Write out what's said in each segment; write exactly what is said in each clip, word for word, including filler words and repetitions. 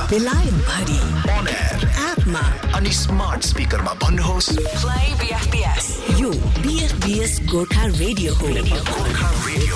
बेलायत भरि on air एपमा अनि स्मार्ट स्पिकरमा भन्नुहोस् प्ले बीएफपीएस। यो बीएफपीएस गोर्खा रेडियो हो। गोर्खा रेडियो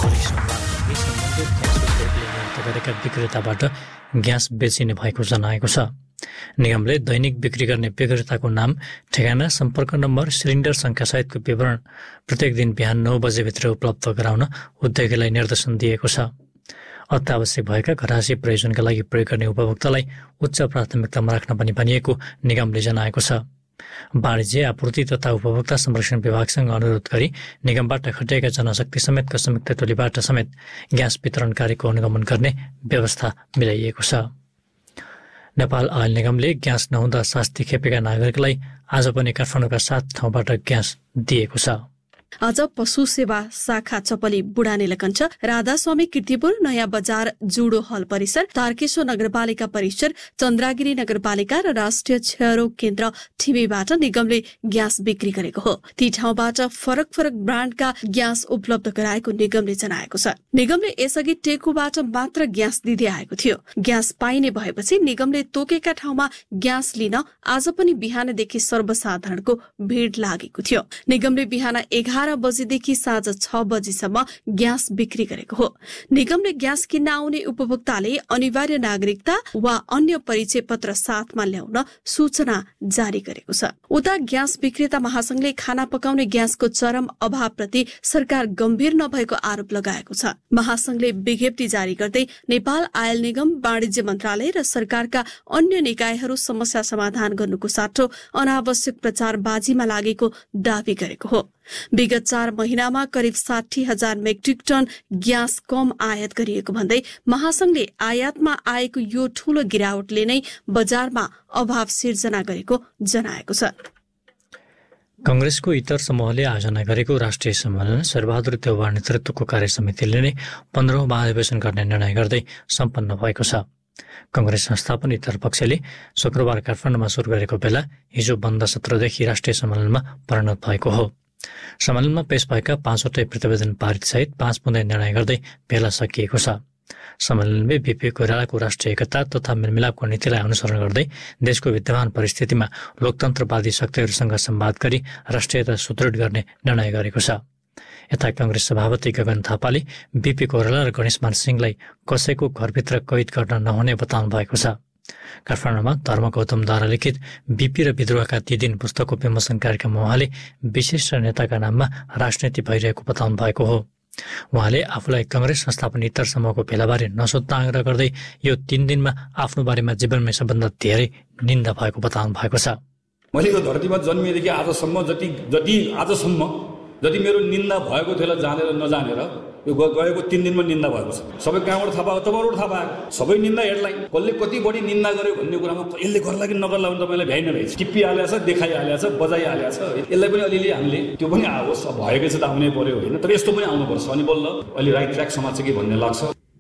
गरेका विक्रेताबाट ग्यास बेचिने भएको जनाएको छ। निगमले दैनिक बिक्री गर्ने विक्रेताको नाम, ठेगाना, सम्पर्क नम्बर, सिलिन्डर संख्या सहितको विवरण प्रत्येक दिन बिहान नौ बजेभित्र उपलब्ध गराउन उद्योगीलाई निर्देशन दिएको छ। अत्यावश्यक भएका घरायसी प्रयोजनका लागि प्रयोग गर्ने उपभोक्तालाई उच्च प्राथमिकतामा राख्न पनि भनिएको निगमले जनाएको छ। वाणिज्य, आपूर्ति तथा उपभोक्ता संरक्षण विभागसँग अनुरोध गरी निगमबाट खटिएका जनशक्ति समेतका संयुक्त टोलीबाट समेत ग्यास वितरण कार्यको अनुगमन गर्ने व्यवस्था मिलाइएको छ। नेपाल आयल निगमले ग्यास नहुँदा शास्ति खेपेका नागरिकलाई आज पनि काठमाडौँका सात ठाउँबाट ग्यास दिएको छ। आज पशु सेवा शाखा चपली बुढानी लकन्छ, राधास्वामी कीर्तिपुर, नयाँ बजार, जुडो हल परिसर, तारकेश्वर नगरपालिका परिसर, चन्द्रागिरी नगरपालिका र राष्ट्रिय क्षयरोग केन्द्र ठिमीबाट निगमले ग्यास बिक्री गरेको हो। ती ठाउँबाट फरक फरक ब्रान्डका ग्यास उपलब्ध गराएको निगमले जनाएको छ। निगमले यसअघि टेकुबाट मात्र ग्यास दिँदै आएको थियो। ग्यास पाइने भएपछि निगमले तोकेका ठाउँमा ग्यास लिन आज पनि बिहानदेखि सर्वसाधारणको भीड़ लागेको थियो। निगमले बिहान एघार बजेदेखि साँझ छ बजीसम्म ग्यास बिक्री गरेको हो। निगमले ग्यास किन्न आउने उपभोक्ताले अनिवार्य नागरिकता वा अन्य परिचय पत्र साथमा ल्याउन सूचना जारी गरेको छ। उता ग्यास विक्रेता महासंघले खाना पकाउने ग्यासको चरम अभावप्रति सरकार गम्भीर नभएको आरोप लगाएको छ। महासंघले विज्ञप्ति जारी गर्दै नेपाल आयल निगम, वाणिज्य मन्त्रालय र सरकारका अन्य निकायहरू समस्या समाधान गर्नुको साटो अनावश्यक प्रचारबाजीमा लागेको दावी गरेको हो। विगत चार महिनामा करिब साठी हजार मेट्रिक टन ग्यास कम आयात गरिएको भन्दै महासंघले आयातमा आएको यो ठूलो गिरावटले नै बजारमा अभाव सिर्जना गरेको जनाएको छ। कंग्रेसको इतर समूहले आयोजना गरेको राष्ट्रिय सम्मेलन शेरबहादुर देउवा नेतृत्वको कार्य समितिले नै पन्ध्रौं महाधिवेशन गर्ने निर्णय गर्दै सम्पन्न भएको छ। कंग्रेस संस्थापन इतर पक्षले शुक्रबार काठमाडौँमा सुरु गरेको बेला हिजो बन्द सत्रदेखि राष्ट्रिय सम्मेलनमा परिणत भएको हो। सम्मेलनमा पेश भएका पाँचवटै प्रतिवेदन पारित सहित पाँच बुँदै निर्णय गर्दै भेला सकिएको छ। सम्मेलनले बीपी कोइरालाको राष्ट्रिय एकता तथा मेलमिलापको नीतिलाई अनुसरण गर्दै देशको विद्यमान परिस्थितिमा लोकतन्त्रवादी शक्तिहरूसँग संवाद गरी राष्ट्रियता सुदृढ गर्ने निर्णय गरेको छ। यता कंग्रेस सभापति गगन थापाले बीपी कोइराला र गणेशमान सिंहलाई कसैको घरभित्र कैद गर्न नहुने बताउनु भएको छ। काठमाडौँमा धर्म गौतमद्वारा लिखित बीपी र विद्रोहका ती दिन पुस्तकको विमोचन कार्यक्रम उहाँले विशिष्ट नेताका नाममा राजनीति भइरहेको बताउनु भएको हो। उहाँले आफूलाई कंग्रेस संस्थापन इतर समूहको भेलाबारे नसोध्न आग्रह गर्दै यो तीन दिनमा आफ्नो बारेमा जीवनमा सबभन्दा धेरै निन्दा भएको बताउनु भएको छ। मैले यो धरतीमा जन्मिएदेखि आजसम्म जति जति आजसम्म जति मेरो निन्दा भएको थियो जानेर नजानेर यो गएको तीन दिनमा निन्दा भएको छ। सबै कहाँबाट थाहा पाएको, तपाईँबाट थाहा पाएको, सबै निन्दा हेडलाइन कसले कति बढी निन्दा गर्यो भन्ने कुरामा यसले गर्ला कि नगर्ला भने तपाईँलाई भ्याइ नभ्याइ टिप्पिहालेको छ, देखाइहालेको छ, बजाइहालेको छ। यसलाई पनि अलिअलि हामीले त्यो पनि आओस्, भएकै छ त आउनै पर्यो होइन, तर यस्तो पनि आउनुपर्छ अनि बल्ल अलि राइट ट्र्याक समाज कि भन्ने लाग्छ।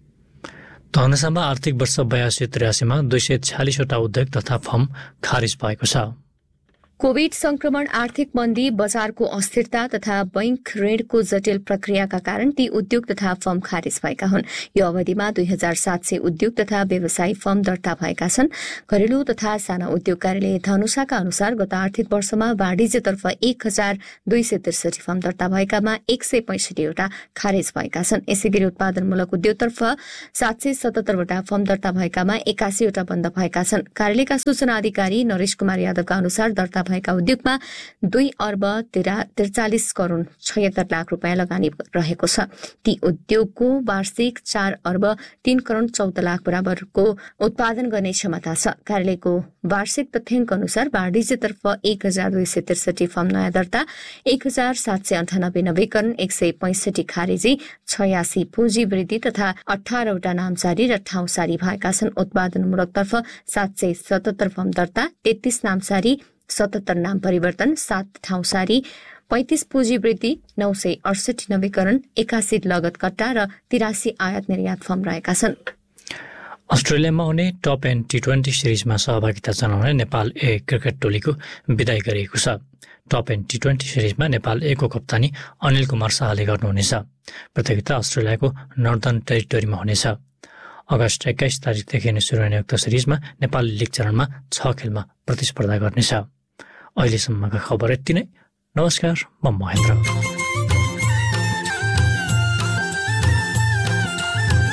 धनुषामा आर्थिक वर्ष बयासी त्रियासीमा दुई सय छ्यालिसवटा उद्योग तथा फर्म खारिज भएको छ। कोभिड संक्रमण, आर्थिक मन्दी, बजारको अस्थिरता तथा बैंक ऋणको जटिल प्रक्रियाका कारण ती उद्योग तथा फर्म खारिज भएका हुन्। यो अवधिमा दुई हजार सात सय उद्योग तथा व्यवसायी फर्म दर्ता भएका छन्। घरेलु तथा साना उद्योग कार्यालय धनुषाका अनुसार गत आर्थिक वर्षमा वाणिज्यतर्फ एक हजार दुई सय त्रिसठी फर्म दर्ता भएकामा एक सय पैंसठीवटा खारेज भएका छन्। यसै गरी उत्पादनमूलक उद्योगतर्फ सात सय सतहत्तरवटा फर्म दर्ता भएकामा एकासीवटा बन्द भएका छन्। कार्यालयका सूचना अधिकारी नरेश कुमार यादवका अनुसार दर्ता भएका उद्योगमा दुई अर्ब त्रिचालिस करोड़ छयत्तर लाख रुपियाँ लगानी रहेको छ। ती उद्योगको वार्षिक चार अर्ब तीन करोड़ चौध लाख बराबरको उत्पादन गर्ने क्षमता छ। कार्यालयको वार्षिक तथ्याङ्क अनुसार वाणिज्यतर्फ एक हजार दुई सय त्रिसठी फर्म नयाँ दर्ता, एक हजार सात सय अन्ठानब्बे नवीकरण, एक सय पैंसठी खारेजी, छयासी पुँजी वृद्धि तथा अठारवटा नामसारी र ठाउँसारी भएका छन्। उत्पादनमूलकतर्फ सात सय सतहत्तर फर्म दर्ता, तेत्तीस नामसारी, सतहत्तर नाम परिवर्तन, सात ठाउँसारी, पैंतिस पुँजी वृद्धि, नौ सय अडसठी नवीकरण, एकासी लगत कट्टा र तिरासी आयात निर्यात फर्म रहेका छन्। अस्ट्रेलियामा हुने टप एन्ड टी ट्वेन्टी सिरिजमा सहभागिता जनाउने नेपाल ए क्रिकेट टोलीको विदाई गरिएको छ। Top and T twenty सिरिजमा Nepal ए को कप्तानी अनिल कुमार शाहले गर्नुहुनेछ। प्रतियोगिता अस्ट्रेलियाको नर्दर्न टेरिटोरीमा हुनेछ। अगस्त एक्काइस तारिकदेखि नै सुरु हुने उक्त सिरिजमा नेपाल लिग चरणमा छ खेलमा प्रतिस्पर्धा गर्नेछ। अहिलेसम्मका खबर यति नै। नमस्कार, म महेन्द्र।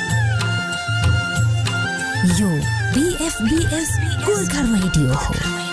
यो बीएफबीएस गोर्खा रेडियो हो।